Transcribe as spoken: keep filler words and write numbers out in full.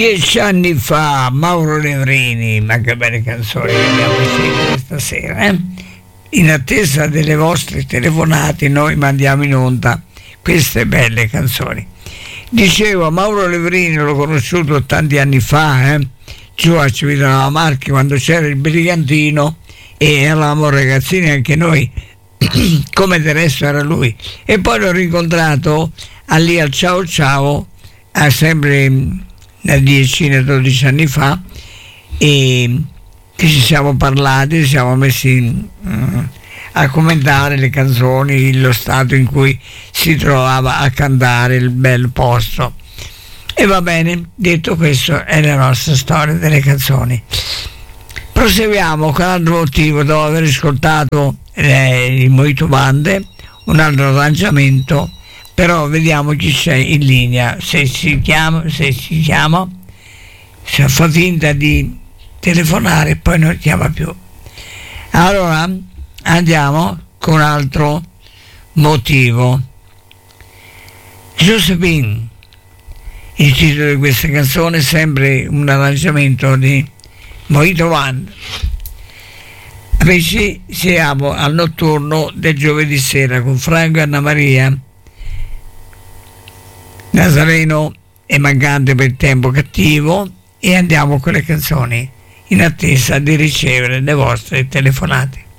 Dieci anni fa, Mauro Levrini, ma che belle canzoni che abbiamo sentito questa sera, eh? In attesa delle vostre telefonate noi mandiamo in onda queste belle canzoni. Dicevo, Mauro Levrini l'ho conosciuto tanti anni fa, eh? giù a Cividano Marchi, quando c'era il Brigantino e eravamo ragazzini anche noi, come del resto era lui. E poi l'ho rincontrato lì al Ciao Ciao, a sempre una decina, dodici anni fa, e che ci siamo parlati, ci siamo messi uh, a commentare le canzoni, lo stato in cui si trovava a cantare, il bel posto. E va bene, detto questo è la nostra storia delle canzoni. Proseguiamo con un altro motivo, dopo aver ascoltato eh, il Mojito Bande, un altro arrangiamento, però vediamo chi c'è in linea, se si chiama, se si chiama, se fa finta di telefonare e poi non chiama più. Allora andiamo con un altro motivo. Josephine, il titolo di questa canzone è sempre un arrangiamento di Mojito Band. Amici, siamo al notturno del giovedì sera con Franco e Anna Maria, Nazareno e Mancante per tempo cattivo, e andiamo con le canzoni in attesa di ricevere le vostre telefonate.